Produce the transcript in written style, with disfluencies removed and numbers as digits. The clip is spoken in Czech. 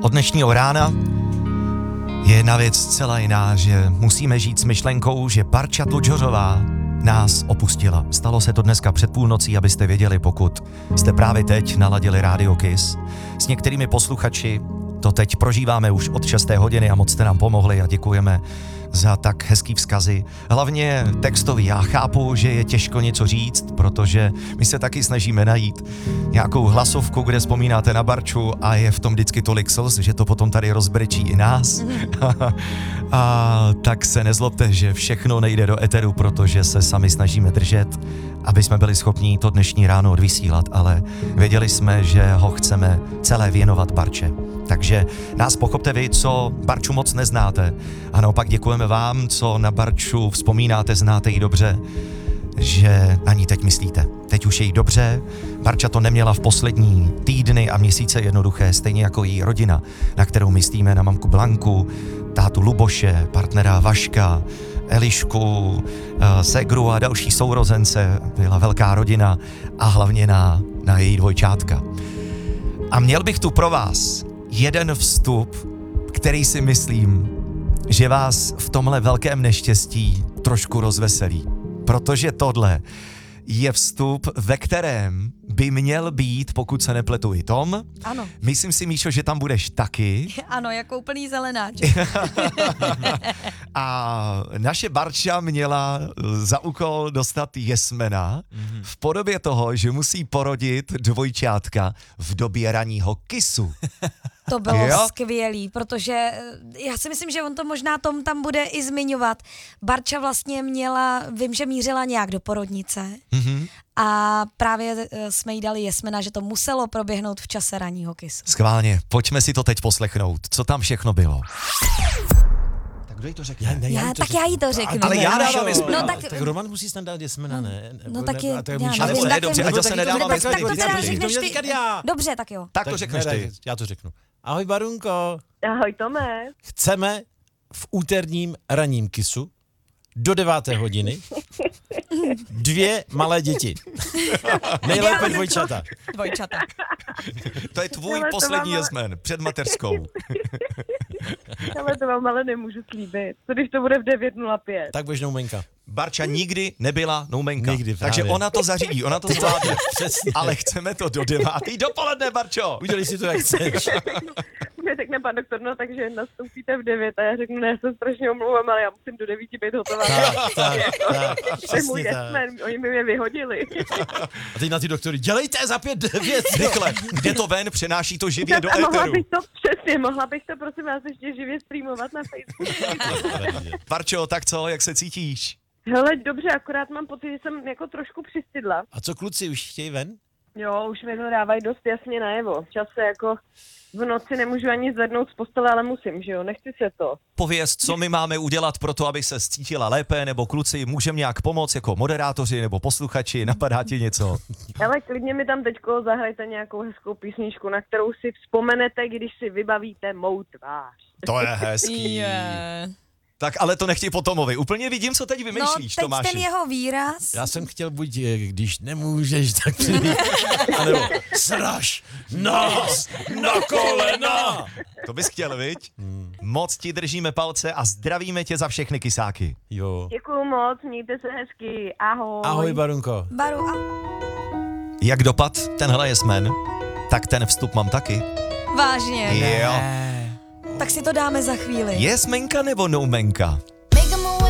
Od dnešního rána je jedna věc zcela jiná, že musíme žít s myšlenkou, že Barča Tlučhořová nás opustila. Stalo se to dneska před půlnocí, abyste věděli, pokud jste právě teď naladili Radio Kiss. S některými posluchači to teď prožíváme už od 6. hodiny a moc jste nám pomohli a děkujeme za tak hezký vzkazy. Hlavně textový. Já chápu, že je těžko něco říct, protože my se taky snažíme najít nějakou hlasovku, kde vzpomínáte na Barču a je v tom vždycky tolik slz, že to potom tady rozbrečí i nás. A tak se nezlobte, že všechno nejde do eteru, protože se sami snažíme držet, aby jsme byli schopni to dnešní ráno odvysílat, ale věděli jsme, že ho chceme celé věnovat Barče. Takže nás pochopte vy, co Barču moc neznáte. A naopak děkujeme vám, co na Barču vzpomínáte, znáte ji dobře, že na ní teď myslíte. Teď už je jí dobře. Barča to neměla v poslední týdny a měsíce jednoduché, stejně jako její rodina, na kterou myslíme, na mamku Blanku, tátu Luboše, partnera Vaška, Elišku, Segru a další sourozence. Byla velká rodina a hlavně na její dvojčátka. A měl bych tu pro vás jeden vstup, který si myslím, že vás v tomhle velkém neštěstí trošku rozveselí. Protože tohle je vstup, ve kterém by měl být, pokud se nepletu, i Tom. Ano. Myslím si, Míšo, že tam budeš taky. Ano, jako úplný zelenáček. A naše Barča měla za úkol dostat jesmena v podobě toho, že musí porodit dvojčátka v době ranního kisu. To bylo skvělý, protože já si myslím, že on to možná Tom tam bude i zmiňovat. Barča vlastně vím, že mířila nějak do porodnice a právě jsme jí dali jesmena, že to muselo proběhnout v čase ranního kisu. Schválně, pojďme si to teď poslechnout, co tam všechno bylo. Kdo jí to řekne? Já jí to řeknu. Ale já dávám jesmena. No, tak Roman musí snad dát jesmena, ne? No taky, já nevím. Ne, dobře, ať zase nedávám jesmena. Tak to teda řekneš ty. Dobře, tak jo. Tak to řekneš ty. Já to řeknu. Ahoj Barunko. Ahoj Tome. Chceme v úterním ranním kisu do 9. hodiny 2 malé děti. Nejlépe dvojčata. To je tvůj poslední jesmen před mateřskou. Ale to vám ale nemůžu slíbit. Co když to bude v 9:05? Tak budeš noumenka. Barča nikdy nebyla noumenka. Nikdy, takže ona to zařídí, ona to zvládne. Přesně. Ale chceme to do 9. dopoledne, Barčo. Udělej si to, jak chceš. Mě řekne pan doktor, no takže nastoupíte v 9 a já řeknu, ne, já se strašně omlouvám, ale já musím do 9 být hotová. Tak, To je můj jesmen, oni mi je vyhodili. A teď na ty doktory, dělejte za 5:09. Rychle, jde to ven, přenáší to živě do éteru. Mohla bych to prosím vás ještě živě streamovat na Facebooku. Barčo, tak co, jak se cítíš? Hele, dobře, akorát mám pocit, že jsem jako trošku přistydla. A co kluci, už chtějí ven? Jo, už mi to dávají dost jasně najevo. Čas se jako v noci nemůžu ani zvednout z postele, ale musím, že jo, nechci se to. Pověz, co my máme udělat pro to, aby se cítila lépe, nebo kluci, můžeme nějak pomoct jako moderátoři nebo posluchači, napadá ti něco? Ale klidně mi tam teďko zahrajte nějakou hezkou písničku, na kterou si vzpomenete, když si vybavíte mou tvář. To je hezký. Tak ale to nechtěj po Tomovi. Úplně vidím, co teď vymýšlíš, no, teď Tomáši. ten jeho výraz. Já jsem chtěl buď, když nemůžeš, tak přijít, anebo sraž nás na kolena. To bys chtěl, viď? Moc ti držíme palce a zdravíme tě za všechny kysáky. Jo. Děkuju moc, mějte se hezky, ahoj. Ahoj Barunko. Jak dopad tenhle jesmen, tak ten vstup mám taky. Vážně. Jo. Tak si to dáme za chvíli. Jesmenka nebo noumenka?